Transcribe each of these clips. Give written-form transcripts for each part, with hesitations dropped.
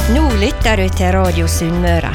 Nå lytter du til Radio Sunnmøre.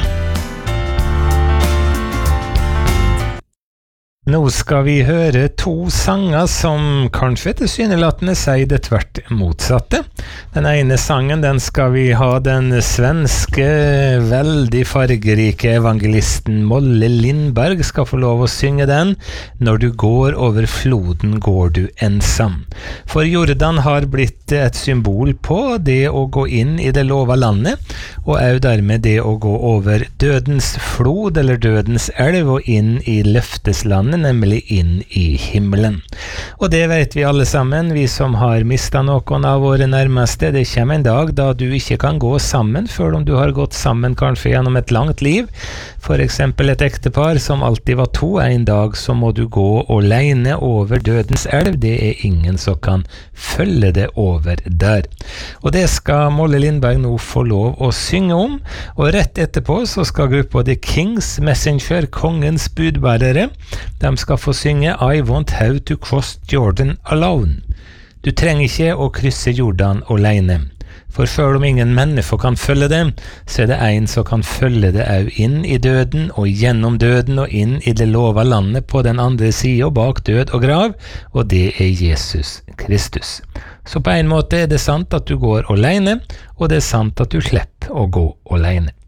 Nå skal vi høre to sanger som kanskje tilsynelatende sier det tvert motsatte. Den ene sangen, den skal vi ha den svenske, veldig fargerike evangelisten Molle Lindberg skal få lov å synge den. Når du går over floden, går du ensam. For Jordan har blitt et symbol på det å gå inn i det lova landet, og er dermed det å gå over dødens flod eller dødens elv og inn i løfteslandet, nemlig inn i himmelen. Og det vet vi alle sammen, vi som har mistet noen av våre nærmeste. Det kommer en dag da du ikke kan gå sammen, før om du har gått sammen kanskje gjennom et langt liv. For eksempel et ektepar som alltid var to, en dag så må du gå alene over dødens elv. Det er ingen som kan følge det over der. Og det skal Molle Lindberg nå få lov å synge om, og rett etterpå så skal gruppa The King's Messenger, kongens budbærere, de skal få synge I Want How to Cross Jordan Alone. Du trenger ikke å krysse Jordan alene. For selv om ingen mennesker kan følge dem, så er det en som kan følge det også inn i døden, og gjennom døden og inn i det lova landet på den andre siden, bak død og grav, og det er Jesus Kristus. Så på en måte er det sant at du går alene, og det er sant at du slipper å gå alene.